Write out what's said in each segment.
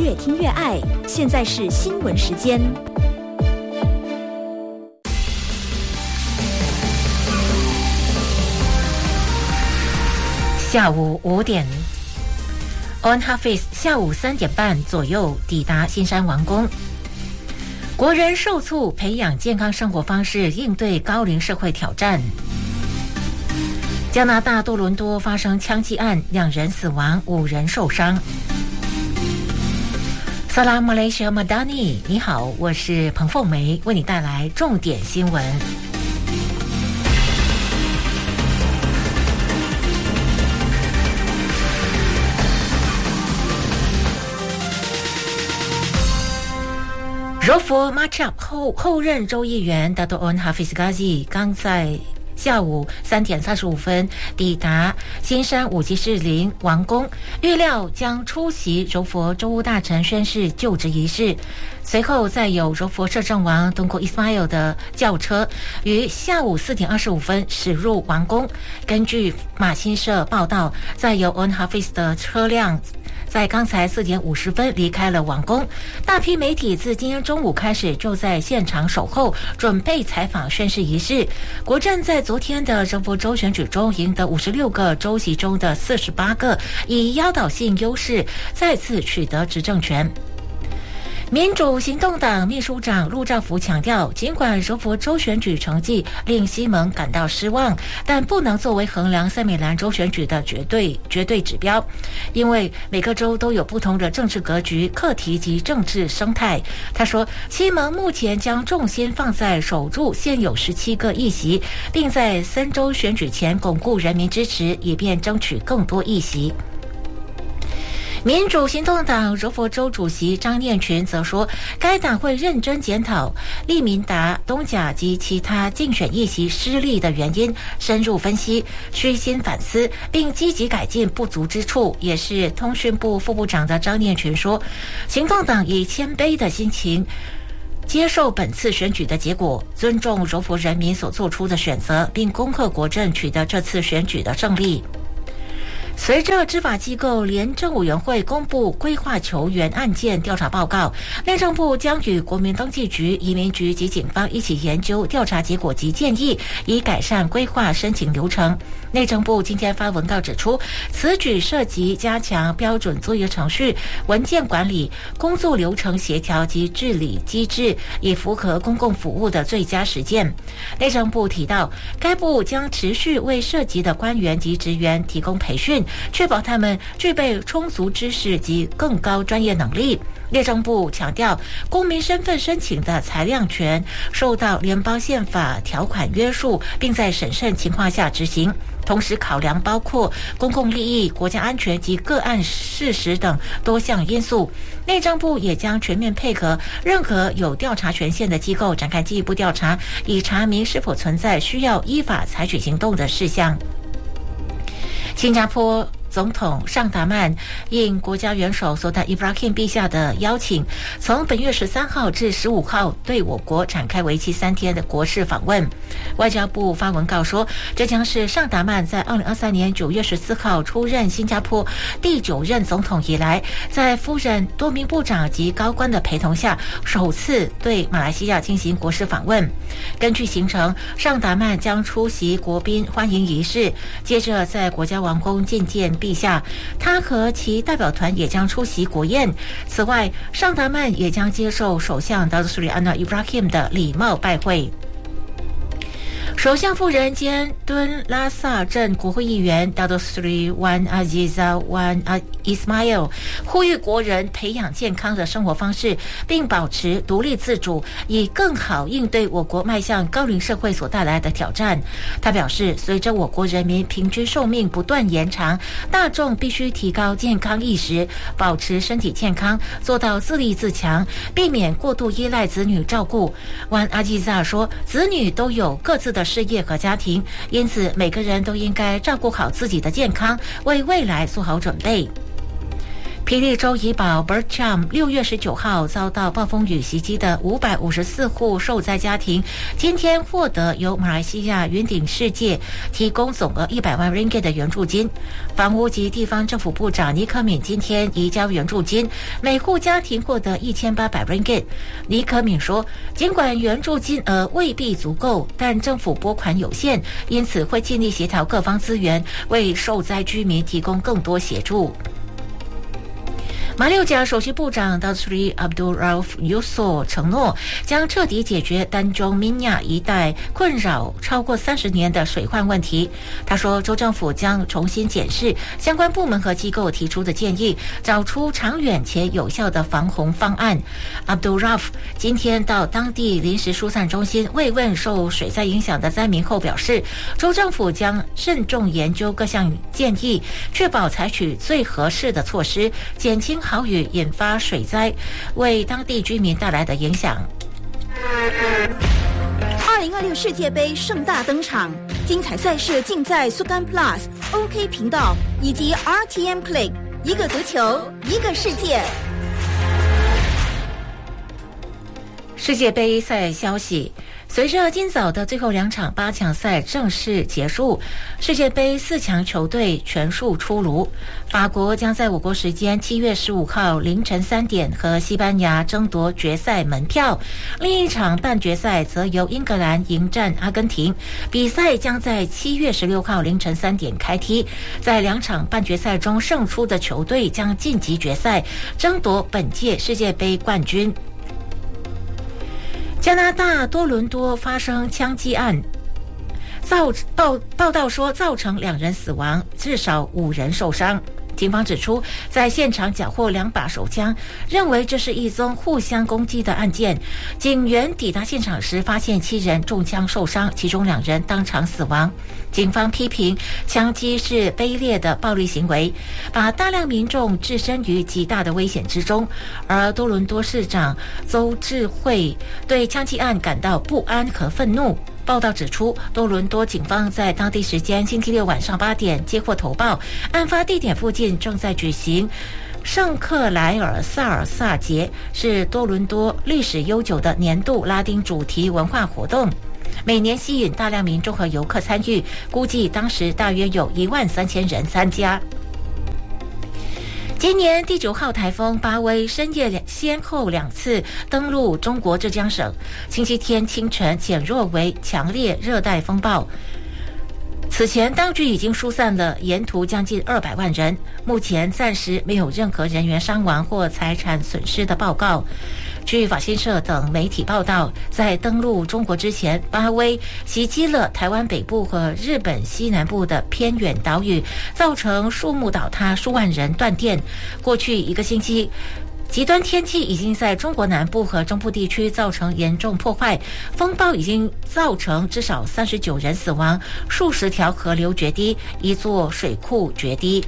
越听越爱。现在是新闻时间。 下午5点 ，On Hafiz 下午3点半左右抵达新山王宫。国人受促培养健康生活方式，应对高龄社会挑战。加拿大多伦多发生枪击案，2人死亡，5人受伤。萨拉马来西亚马达尼，你好，我是彭凤梅，为你带来重点新闻。柔佛 Matchup 后任州议员 Dato' Onn Hafiz Ghazi 刚在下午3点35分抵达新山五级士林王宫，预料将出席柔佛州务大臣宣誓就职仪式。随后再有柔佛摄政王东国 Ismail 的轿车于下午4点25分驶入王宫。根据马新社报道，再由 Onn Hafiz 的车辆在刚才4点50分离开了王宫，大批媒体自今天中午开始就在现场守候，准备采访宣誓仪式。国阵在昨天的柔佛州选举中赢得56个州席中的48个，以压倒性优势再次取得执政权。民主行动党秘书长陆兆福强调，尽管柔佛州选举成绩令西蒙感到失望，但不能作为衡量塞美兰州选举的绝对指标，因为每个州都有不同的政治格局、课题及政治生态。他说，西蒙目前将重心放在守住现有17个议席，并在3州选举前巩固人民支持，以便争取更多议席。民主行动党柔佛州主席张念群则说，该党会认真检讨利民达、东甲及其他竞选议席失利的原因，深入分析，虚心反思，并积极改进不足之处。也是通讯部副部长的张念群说，行动党以谦卑的心情接受本次选举的结果，尊重柔佛人民所做出的选择，并恭贺国阵取得这次选举的胜利。随着执法机构廉政委员会公布规划球员案件调查报告，内政部将与国民登记局、移民局及警方一起研究调查结果及建议，以改善规划申请流程。内政部今天发文告指出，此举涉及加强标准作业程序、文件管理、工作流程协调及治理机制，以符合公共服务的最佳实践。内政部提到，该部将持续为涉及的官员及职员提供培训，确保他们具备充足知识及更高专业能力。内政部强调，公民身份申请的裁量权受到联邦宪法条款约束，并在审慎情况下执行，同时考量包括公共利益、国家安全及个案事实等多项因素。内政部也将全面配合任何有调查权限的机构，展开进一步调查，以查明是否存在需要依法采取行动的事项。新加坡总统尚达曼应国家元首苏丹伊布拉欣陛下的邀请，从本月13号至15号对我国展开为期3天的国事访问。外交部发文告说，这将是尚达曼在2023年9月14号出任新加坡第9任总统以来，在夫人、多名部长及高官的陪同下，首次对马来西亚进行国事访问。根据行程，尚达曼将出席国宾欢迎仪式，接着在国家王宫觐见陛下，他和其代表团也将出席国宴。此外，尚达曼也将接受首相达苏里安娜伊布拉欣的礼貌拜会。首相夫人兼敦拉萨镇国会议员 Dato' Sri Wan Azizah Wan Ismail 呼吁国人培养健康的生活方式，并保持独立自主，以更好应对我国迈向高龄社会所带来的挑战。他表示，随着我国人民平均寿命不断延长，大众必须提高健康意识，保持身体健康，做到自立自强，避免过度依赖子女照顾。Wan Azizah 说，子女都有各自的事业和家庭，因此每个人都应该照顾好自己的健康，为未来做好准备。 霹雳州怡保 Bertram 6月19号遭到暴风雨袭击的554户受灾家庭，今天获得由马来西亚云顶世界提供总额100万 ringgit 的援助金。房屋及地方政府部长尼可敏今天移交援助金，每户家庭获得1800 ringgit。尼可敏说，尽管援助金额未必足够，但政府拨款有限，因此会尽力协调各方资源，为受灾居民提供更多协助。马六甲首席部长 Datuk Abdul Rauf Yusof 承诺将彻底解决丹中敏雅一带困扰超过30年的水患问题。他说，州政府将重新检视相关部门和机构提出的建议，找出长远且有效的防洪方案。Abdul Rauf 今天到当地临时疏散中心慰问受水灾影响的灾民后表示，州政府将慎重研究各项建议，确保采取最合适的措施，减轻豪雨引发水灾为当地居民带来的影响。 2026世界杯盛大登场，精彩赛事尽在 Sukan Plus、OK 频道以及 RTM Play， 一个足球，一个世界。 世界杯赛消息，随着今早的最后2场8强赛正式结束，世界杯4强球队全数出炉。法国将在我国时间7月15号凌晨3点和西班牙争夺决赛门票，另一场半决赛则由英格兰迎战阿根廷。比赛将在7月16号凌晨3点开踢，在2场半决赛中胜出的球队将晋级决赛，争夺本届世界杯冠军。加拿大多伦多发生枪击案，报道说造成2人死亡，至少5人受伤。警方指出，在现场缴获2把手枪，认为这是一宗互相攻击的案件。警员抵达现场时，发现7人中枪受伤，其中2人当场死亡。警方批评枪击是卑劣的暴力行为，把大量民众置身于极大的危险之中。而多伦多市长邹智慧对枪击案感到不安和愤怒。报道指出，多伦多警方在当地时间星期六晚上8点接获投报，案发地点附近正在举行圣克莱尔萨尔萨节，是多伦多历史悠久的年度拉丁主题文化活动，每年吸引大量民众和游客参与，估计当时大约有13000人参加。今年第9号台风巴威深夜先后2次登陆中国浙江省，星期天清晨减弱为强烈热带风暴。此前当局已经疏散了沿途将近200万人，目前暂时没有任何人员伤亡或财产损失的报告。据法新社等媒体报道，在登陆中国之前，巴威袭击了台湾北部和日本西南部的偏远岛屿，造成树木倒塌，数万人断电。过去1个星期，极端天气已经在中国南部和中部地区造成严重破坏，风暴已经造成至少39人死亡，数十条河流决堤，1座水库决堤。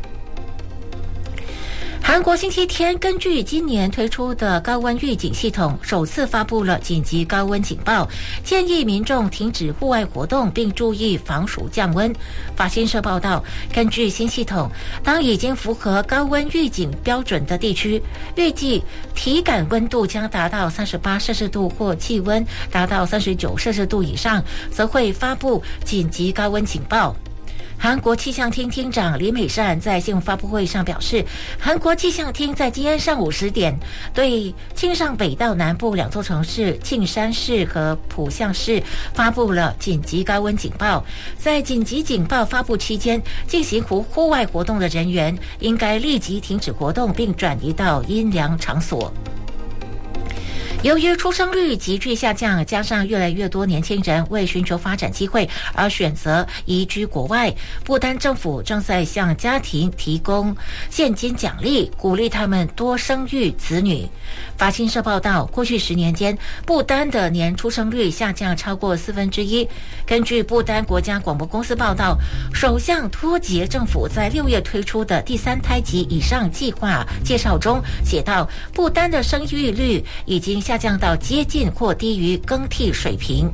韩国星期天根据今年推出的高温预警系统，首次发布了紧急高温警报，建议民众停止户外活动并注意防暑降温。法新社报道，根据新系统，当已经符合高温预警标准的地区，预计体感温度将达到38摄氏度或气温达到39摄氏度以上，则会发布紧急高温警报。韩国气象厅厅长李美善在新闻发布会上表示，韩国气象厅在今天上午10点对庆尚北道南部2座城市庆山市和浦项市发布了紧急高温警报。在紧急警报发布期间，进行户外活动的人员应该立即停止活动并转移到阴凉场所。由于出生率急剧下降，加上越来越多年轻人为寻求发展机会而选择移居国外，不丹政府正在向家庭提供现金奖励，鼓励他们多生育子女。法新社报道，过去10年间，不丹的年出生率下降超过1/4。根据不丹国家广播公司报道，首相托杰政府在6月推出的第3胎及以上计划介绍中写道，不丹的生育率已经下降到接近或低于更替水平。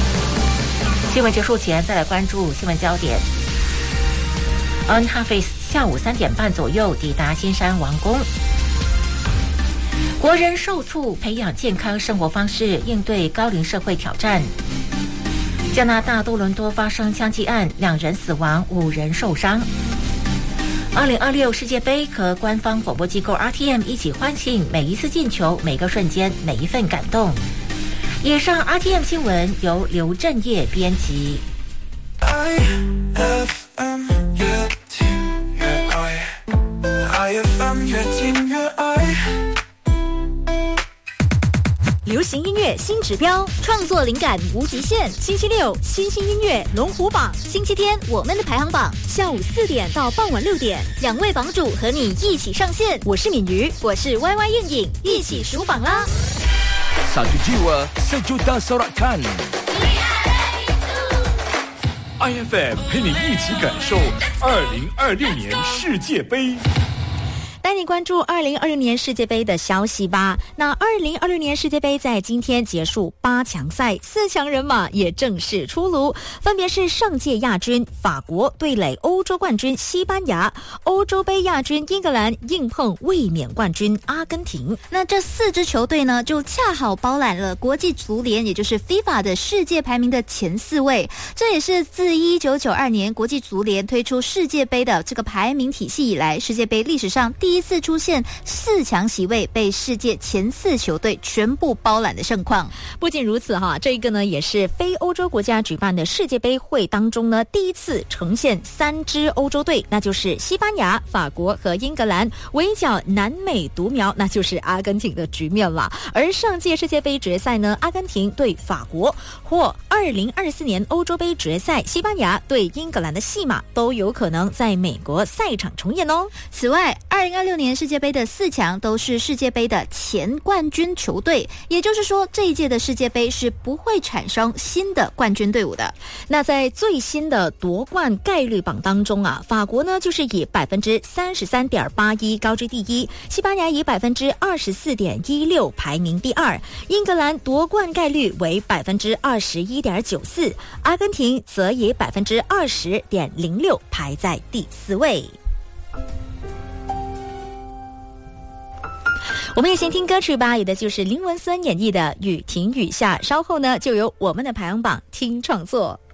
新闻结束前，再来关注新闻焦点。On Hafiz 下午3点半左右抵达新山王宫。国人受促培养健康生活方式，应对高龄社会挑战。加拿大多伦多发生枪击案，2人死亡，5人受伤。2026世界杯和官方广播机构 RTM 一起欢庆每一次进球、每个瞬间、每一份感动。以上 RTM 新闻由刘振业编辑。 IFM 越听越爱 ，IFM 越听越爱。 流行音乐新指标，创作灵感无极限。星期六新兴音乐龙虎榜，星期天我们的排行榜，下午4点到傍晚6点，2位榜主和你一起上线。我是敏瑜，我是 YY 应影，一起数榜啦 ！Satu jiwa, sejuta sorakan. IFM 陪你一起感受2026年世界杯。 带你关注2026年世界杯的消息吧。那2026年世界杯在今天结束8强赛，4强人马也正式出炉，分别是上届亚军法国对垒欧洲冠军西班牙，欧洲杯亚军英格兰硬碰卫冕冠军阿根廷。那这4支球队呢，就恰好包揽了国际足联，也就是 FIFA 的世界排名的前4位。这也是自1992年国际足联推出世界杯的这个排名体系以来，世界杯历史上第一次出现4强席位被世界前4球队全部包揽的盛况。不仅如此这个呢也是非欧洲国家举办的世界杯会当中呢第一次呈现3支欧洲队，那就是西班牙、法国和英格兰，围剿南美独苗，那就是阿根廷的局面了。而上届世界杯决赛呢，阿根廷对法国，或2024年欧洲杯决赛西班牙对英格兰的戏码都有可能在美国赛场重演哦。此外，2026年世界杯的4强都是世界杯的前冠军球队，也就是说这一届的世界杯是不会产生新的冠军队伍的。那在最新的夺冠概率榜当中法国呢就是以 33.81% 高居第一，西班牙以 24.16% 排名第2，英格兰夺冠概率为 21.94%， 阿根廷则以 20.06% 排在第4位。我们也先听歌曲吧，有的就是林文森演绎的《雨停雨下》，稍后呢就由我们的排行榜听创作。